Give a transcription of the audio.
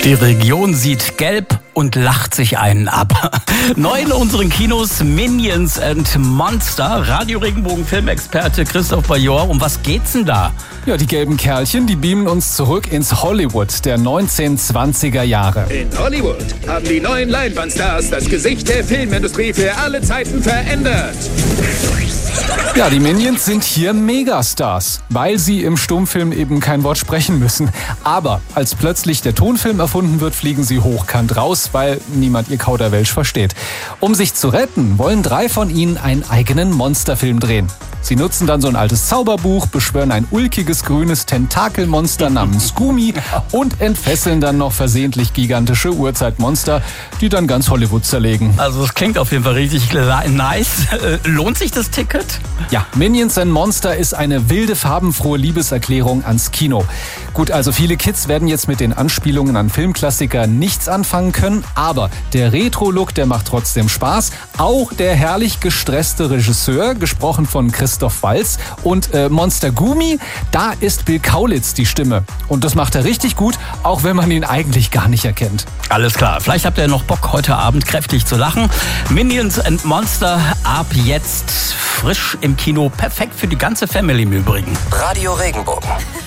Die Region sieht gelb und lacht sich einen ab. Neu in unseren Kinos Minions and Monster. Radio Regenbogen Filmexperte Christoph Bajor. Um was geht's denn da? Ja, die gelben Kerlchen, die beamen uns zurück ins Hollywood der 1920er Jahre. In Hollywood haben die neuen Leinwandstars das Gesicht der Filmindustrie für alle Zeiten verändert. Ja, die Minions sind hier Megastars, weil sie im Stummfilm eben kein Wort sprechen müssen. Aber als plötzlich der Tonfilm erfunden wird, fliegen sie hochkant raus, weil niemand ihr Kauderwelsch versteht. Um sich zu retten, wollen 3 von ihnen einen eigenen Monsterfilm drehen. Sie nutzen dann so ein altes Zauberbuch, beschwören ein ulkiges grünes Tentakelmonster namens Gumi und entfesseln dann noch versehentlich gigantische Urzeitmonster, die dann ganz Hollywood zerlegen. Also es klingt auf jeden Fall richtig nice. Lohnt sich das Ticket? Ja, Minions and Monster ist eine wilde, farbenfrohe Liebeserklärung ans Kino. Gut, also viele Kids werden jetzt mit den Anspielungen an Filmklassiker nichts anfangen können, aber der Retro-Look, der macht trotzdem Spaß. Auch der herrlich gestresste Regisseur, gesprochen von Christoph Waltz, und Monster Gumi, da ist Bill Kaulitz die Stimme. Und das macht er richtig gut, auch wenn man ihn eigentlich gar nicht erkennt. Alles klar, vielleicht habt ihr noch Bock, heute Abend kräftig zu lachen. Minions and Monster ab jetzt frisch im Kino. Perfekt für die ganze Family im Übrigen. Radio Regenbogen.